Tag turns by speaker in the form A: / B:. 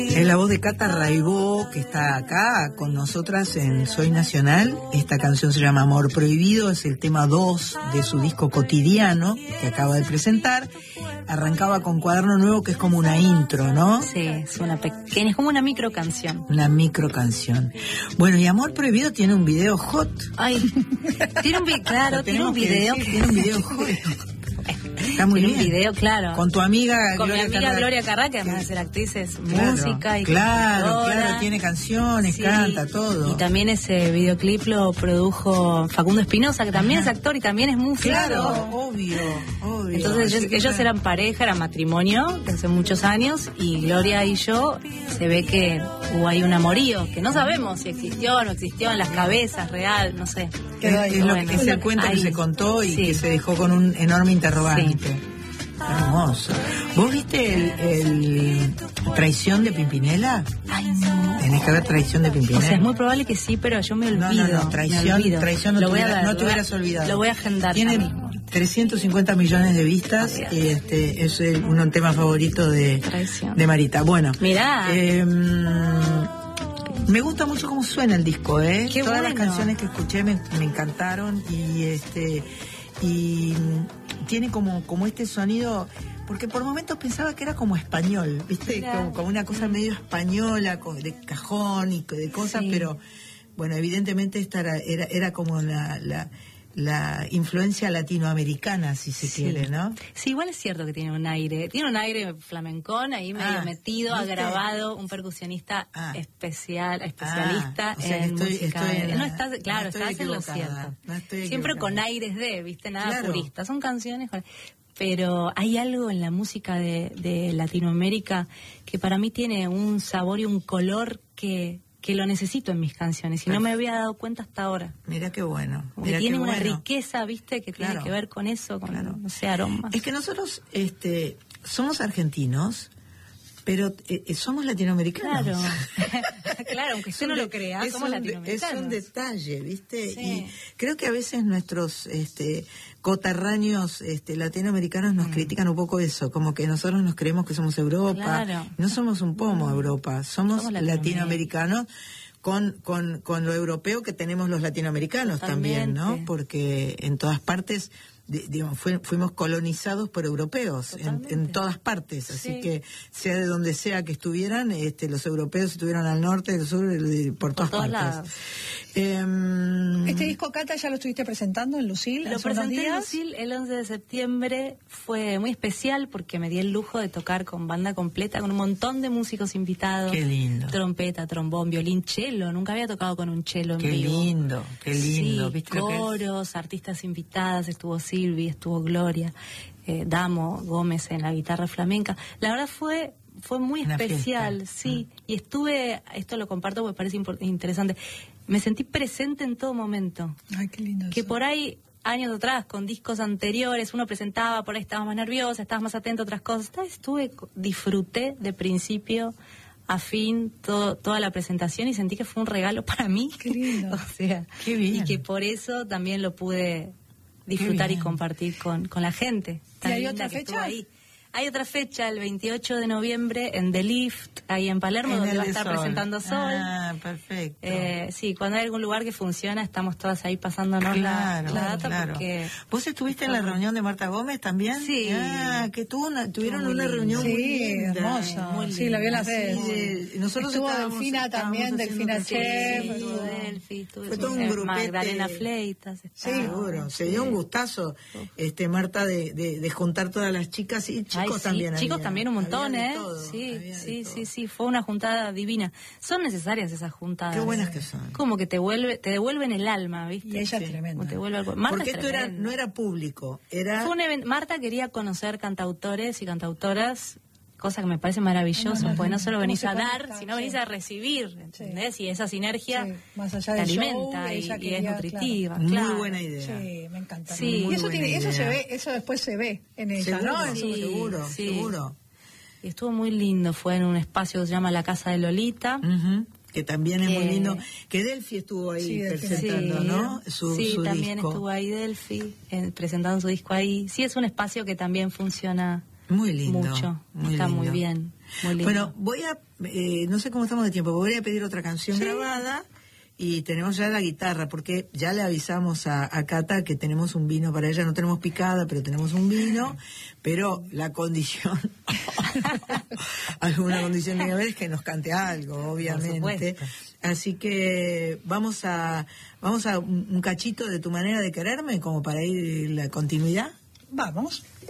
A: Es la voz de Cata Raibó, que está acá con nosotras en Soy Nacional. Esta canción se llama Amor Prohibido, es el tema 2 de su disco Cotidiano, que acaba de presentar. Arrancaba con Cuaderno Nuevo, que es como una intro, ¿no?
B: Sí, es una pequeña, es como una micro canción.
A: Una micro canción. Bueno, y Amor Prohibido tiene un video hot.
B: Ay, tiene un video, claro, tiene un video.
A: Tiene un video hot. Está muy bien.
B: Un video, claro.
A: Con tu amiga
B: Con
A: Gloria
B: mi amiga
A: Carrá.
B: Gloria Carrá, que además de ser actriz es
A: Claro,
B: música y
A: claro,
B: cantora.
A: tiene canciones,
B: Sí,
A: canta, todo.
B: Y también ese videoclip lo produjo Facundo Espinosa, que también es actor y también es músico.
A: Claro, obvio.
B: Entonces ellos eran pareja, eran matrimonio de hace muchos años, y Gloria y yo se ve que hubo ahí un amorío, que no sabemos si existió o no existió en las cabezas, real, no sé.
A: Es el cuento que se contó y que se dejó con un enorme interrogante. Sí. Hermoso. ¿Vos viste el Traición de Pimpinela?
B: Ay, no.
A: Tenés que ver Traición de Pimpinela.
B: O sea, es muy probable que sí, pero yo me olvido.
A: No, Traición no te hubieras olvidado.
B: Lo voy a agendar.
A: Tiene 350 millones de vistas y es un tema favorito de Marita. Bueno,
B: mirá.
A: Me gusta mucho cómo suena el disco,
B: Qué
A: Todas
B: bueno.
A: las canciones que escuché me encantaron y tiene como este sonido, porque por momentos pensaba que era como español, ¿viste? Como una cosa medio española, de cajón y de cosas, pero bueno, evidentemente esta era como la influencia latinoamericana, si se quiere, ¿no?
B: Sí, igual es cierto que tiene un aire flamencón ahí medio metido, ¿viste? Ha grabado un percusionista especialista
A: o sea,
B: en música.
A: Estás
B: en lo cierto. Siempre con aires ¿viste? Nada purista. Son canciones pero hay algo en la música de Latinoamérica que para mí tiene un sabor y un color que lo necesito en mis canciones y no me había dado cuenta hasta ahora.
A: Mira qué bueno.
B: Que tiene una riqueza, ¿viste? Que tiene que ver con eso, con aromas.
A: Es que nosotros somos argentinos, pero somos latinoamericanos.
B: Claro, claro, aunque usted no lo crea, somos latinoamericanos.
A: Es un detalle, ¿viste?
B: Sí.
A: Y creo que a veces nuestros coterráneos latinoamericanos nos critican un poco eso, como que nosotros nos creemos que somos Europa.
B: Claro.
A: No somos un pomo Europa, somos latinoamericanos con lo europeo que tenemos los latinoamericanos. Totalmente. También, ¿no? Porque en todas partes fuimos colonizados por europeos en todas partes, así que sea de donde sea que estuvieran, los europeos estuvieron al norte, al sur, por todas partes.
B: Lados.
C: Este disco, Cata, ya lo estuviste presentando en Lucil.
B: Lo presenté en Lucil el 11 de septiembre. Fue muy especial porque me di el lujo de tocar con banda completa, con un montón de músicos invitados.
A: Qué lindo.
B: Trompeta, trombón, violín, cello. Nunca había tocado con un cello en vivo.
A: Qué lindo.
B: Sí,
A: ¿viste
B: coros, artistas invitadas, estuvo Silvi, estuvo Gloria, Damo Gómez en la guitarra flamenca. La verdad fue muy especial, sí. Y esto lo comparto porque parece interesante, me sentí presente en todo momento.
C: Ay, qué lindo
B: Que
C: eso.
B: por ahí, años atrás, con discos anteriores, uno presentaba, por ahí estabas más nerviosa, estabas más atento a otras cosas. Disfruté de principio a fin toda la presentación y sentí que fue un regalo para mí.
C: Qué lindo.
B: O sea,
A: qué bien.
B: Y que por eso también lo pude disfrutar y compartir con la gente.
C: ¿Y hay otra fecha?
B: Hay otra fecha, el 28 de noviembre, en The Lift, ahí en Palermo, donde va a estar presentando Sol.
A: Ah, perfecto.
B: Sí, cuando hay algún lugar que funciona, estamos todas ahí pasándonos la data. Porque...
A: ¿Vos estuviste en la reunión de Marta Gómez también?
B: Sí.
A: Que tuvieron una reunión muy linda.
C: Hermosa.
B: Muy linda.
C: Sí, la vi en las redes.
A: Nosotros
C: estuvo Delfina también, Delfina Chef.
B: Delfi,
A: fue todo un grupete.
B: Magdalena Fleitas.
A: Seguro, se dio un gustazo, Marta, de juntar todas las chicas y chicos también.
B: Chicos también un montón, Sí, fue una juntada divina. Son necesarias esas juntadas.
A: Qué buenas que son.
B: Como que te devuelven el alma, ¿viste?
C: Y ella es tremenda.
A: Porque esto no era público, era...
B: Fue un evento. Marta quería conocer cantautores y cantautoras, cosa que me parece maravilloso, porque no solo venís a dar, sino venís a recibir, ¿entendés? Y esa sinergia
C: más allá
B: te
C: del
B: alimenta
C: show,
B: y es nutritiva.
A: Claro. Muy buena idea.
C: Sí, me encanta.
B: Sí.
C: Y eso se ve, eso después se ve en ella, ¿no?
A: Seguro.
B: Y estuvo muy lindo, fue en un espacio que se llama La Casa de Lolita.
A: Que también es muy lindo. Que Delfi estuvo ahí presentando, ¿no? Su
B: también
A: disco.
B: estuvo ahí Delfi, presentando su disco ahí. Sí, es un espacio que también funciona
A: muy lindo,
B: mucho.
A: muy
B: Está
A: lindo.
B: muy bien.
A: Bueno, voy a, no sé cómo estamos de tiempo, voy a pedir otra canción grabada. Y tenemos ya la guitarra, porque ya le avisamos a Cata que tenemos un vino para ella. No tenemos picada, pero tenemos un vino. Pero la condición, alguna condición tiene que haber, es que nos cante algo, obviamente. Así que vamos a un cachito de Tu manera de quererme, como para ir la continuidad.
C: Vamos.